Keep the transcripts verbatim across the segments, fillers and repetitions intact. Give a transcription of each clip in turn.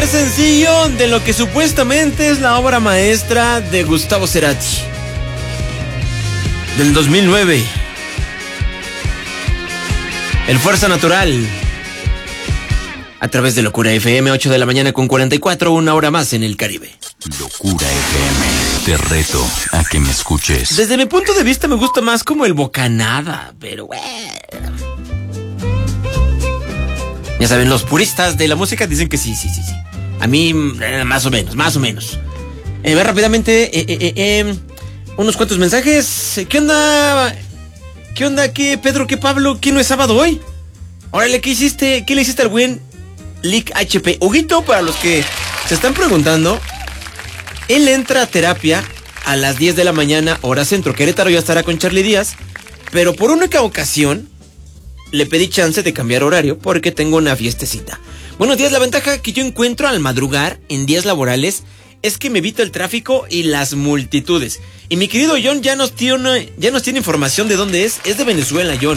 primer sencillo de lo que supuestamente es la obra maestra de Gustavo Cerati, del dos mil nueve. El Fuerza Natural. A través de Locura F M, ocho de la mañana con cuarenta y cuatro, una hora más en el Caribe. Locura F M, te reto a que me escuches. Desde mi punto de vista me gusta más como el bocanada, pero bueno. Ya saben, los puristas de la música dicen que sí, sí, sí, sí. A mí, eh, más o menos, más o menos. Eh, ver rápidamente, eh, eh, eh, unos cuantos mensajes. ¿Qué onda? ¿Qué onda? ¿Qué, Pedro? ¿Qué, Pablo? ¿Qué no es sábado hoy? Órale, ¿qué hiciste? ¿Qué le hiciste al buen Lick H P? Huguito, para los que se están preguntando, él entra a terapia a las diez de la mañana, hora centro. Querétaro ya estará con Charlie Díaz, pero por única ocasión le pedí chance de cambiar horario porque tengo una fiestecita. Buenos días, la ventaja que yo encuentro al madrugar en días laborales es que me evito el tráfico y las multitudes. Y mi querido John ya nos tiene, ya nos tiene información de dónde es. Es de Venezuela, John.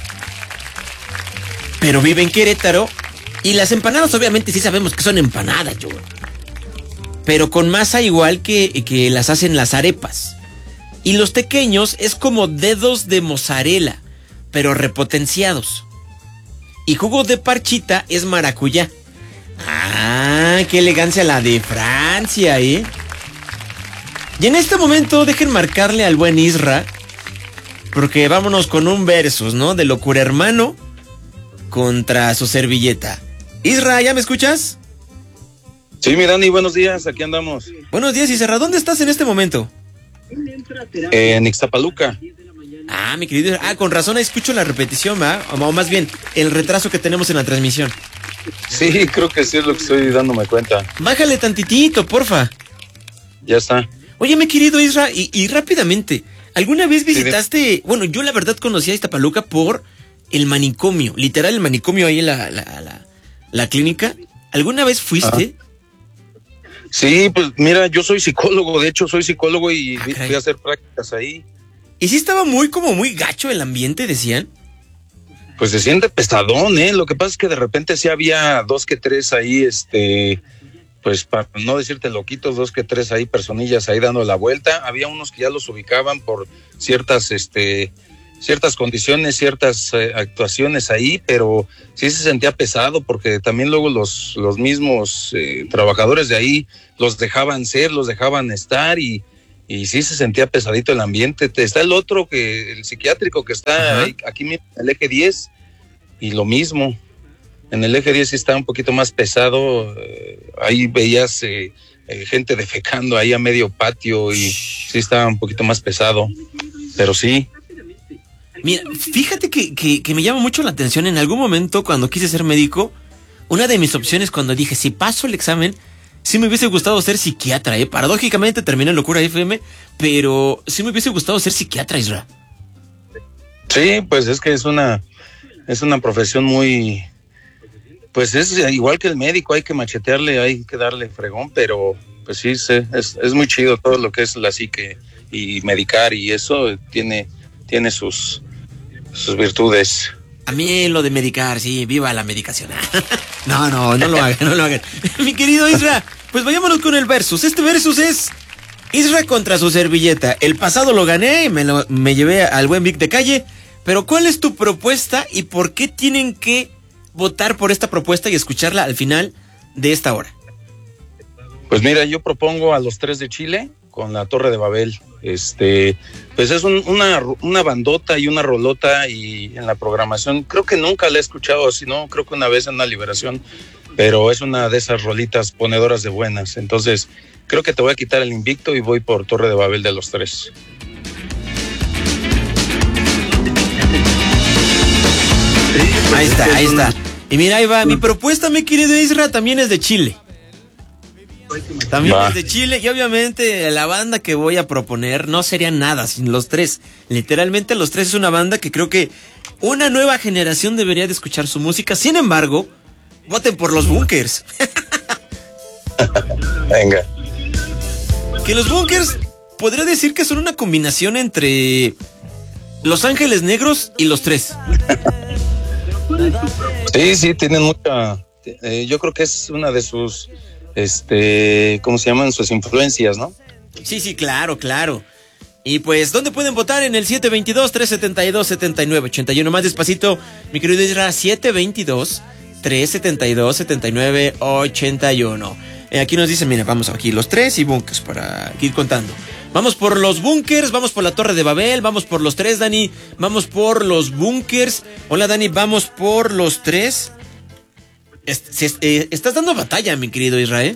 Pero vive en Querétaro. Y las empanadas obviamente sí sabemos que son empanadas, John. Pero con masa igual que, que las hacen las arepas. Y los tequeños es como dedos de mozzarella, pero repotenciados. Y jugo de parchita es maracuyá. Ah, qué elegancia la de Francia, ¿eh? Y en este momento dejen marcarle al buen Isra, porque vámonos con un versus, ¿no? De Locura Hermano contra su servilleta. Isra, ¿ya me escuchas? Sí, mi Dani, buenos días, aquí andamos. Buenos días, Isra, ¿dónde estás en este momento? Eh, en Ixtapaluca. Ah, mi querido, ah, con razón ahí escucho la repetición, ¿va? O más bien, el retraso que tenemos en la transmisión. Sí, creo que sí es lo que estoy dándome cuenta. Bájale tantitito, porfa. Ya está. Oye, mi querido Isra, y, y rápidamente, ¿alguna vez visitaste? Sí, bueno, yo la verdad conocí a Iztapaluca por el manicomio, literal el manicomio ahí en la, la, la, la clínica. ¿Alguna vez fuiste? Ah. Sí, pues mira, yo soy psicólogo, de hecho soy psicólogo y ah, fui a hacer prácticas ahí. ¿Y sí estaba muy, como muy gacho el ambiente, decían? Pues se siente pesadón, ¿eh? Lo que pasa es que de repente sí había dos que tres ahí, este, pues para no decirte loquitos, dos que tres ahí, personillas ahí dando la vuelta. Había unos que ya los ubicaban por ciertas, este, ciertas condiciones, ciertas eh, actuaciones ahí, pero sí se sentía pesado porque también luego los, los mismos eh, trabajadores de ahí los dejaban ser, los dejaban estar y Y sí se sentía pesadito el ambiente. Está el otro, que el psiquiátrico que está ahí, aquí mismo en el eje diez, y lo mismo. En el eje diez sí está un poquito más pesado. Eh, ahí veías eh, eh, gente defecando ahí a medio patio y sí estaba un poquito más pesado. Pero sí. Mira, fíjate que, que, que me llama mucho la atención. En algún momento, cuando quise ser médico, una de mis opciones cuando dije, si paso el examen, sí me hubiese gustado ser psiquiatra, ¿eh? Paradójicamente terminé en Locura F M, pero sí me hubiese gustado ser psiquiatra, Isra. Sí, pues es que es una, es una profesión muy, pues es igual que el médico, hay que machetearle, hay que darle fregón, pero pues sí, es, es muy chido todo lo que es la psique y medicar y eso tiene, tiene sus, sus virtudes. A mí lo de medicar, sí, viva la medicación. No, no, no lo hagan, no lo hagan. Mi querido Isra, pues vayámonos con el versus. Este versus es Isra contra su servilleta. El pasado lo gané y me, lo, me llevé al buen Vic de calle. Pero ¿cuál es tu propuesta y por qué tienen que votar por esta propuesta y escucharla al final de esta hora? Pues mira, yo propongo a Los Tres de Chile con La Torre de Babel. Este, pues es un, una, una bandota y una rolota, y en la programación creo que nunca la he escuchado, sino creo que una vez en una liberación, pero es una de esas rolitas ponedoras de buenas. Entonces creo que te voy a quitar el invicto y voy por Torre de Babel de Los Tres. Ahí está, ahí está. Y mira, ahí va, mi propuesta, mi querido Isra, también es de Chile. También Va. es de Chile, y obviamente la banda que voy a proponer no sería nada sin Los Tres. Literalmente Los Tres es una banda que creo que una nueva generación debería de escuchar su música. Sin embargo, voten por Los Bunkers. Venga. Que Los Bunkers podría decir que son una combinación entre Los Ángeles Negros y Los Tres. Sí, sí, tienen mucha, eh, yo creo que es una de sus, este, ¿cómo se llaman? Sus influencias, ¿no? Sí, sí, claro, claro. Y pues, ¿dónde pueden votar? En el siete veintidós, trescientos setenta y dos, setenta y nueve ochenta y uno. Más despacito, mi querido Isra, siete veintidós, trescientos setenta y dos, setenta y nueve ochenta y uno. Eh, aquí nos dicen, mira, vamos aquí los tres y bunkers para ir contando. Vamos por los bunkers, vamos por la Torre de Babel, vamos por los tres, Dani, vamos por los bunkers. Hola, Dani, vamos por los tres. Est- se- eh, estás dando batalla, mi querido Israel.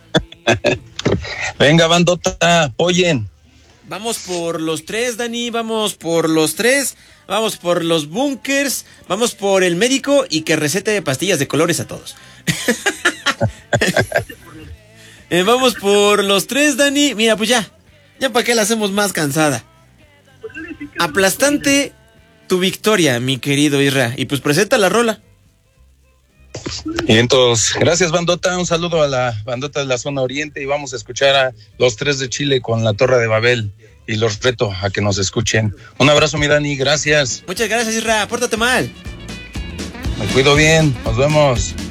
Venga, bandota, apoyen. Vamos por los tres, Dani, vamos por los tres, vamos por los bunkers, vamos por el médico y que recete pastillas de colores a todos. eh, vamos por los tres, Dani. Mira, pues ya, ya para qué la hacemos más cansada. Aplastante tu victoria, mi querido Isra. Y pues presenta la rola. Y entonces, gracias, bandota, un saludo a la bandota de la zona oriente y vamos a escuchar a los tres de Chile con la Torre de Babel y los reto a que nos escuchen. Un abrazo, mi Dani, gracias. Muchas gracias, Isra, pórtate mal. Me cuido bien, nos vemos.